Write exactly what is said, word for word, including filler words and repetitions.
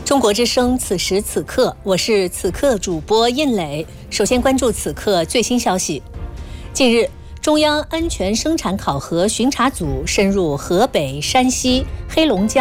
中国之声，此时此刻，我是此刻主播印磊。首先关注此刻最新消息。近日，中央安全生产考核巡查组深入河北、山西、黑龙江。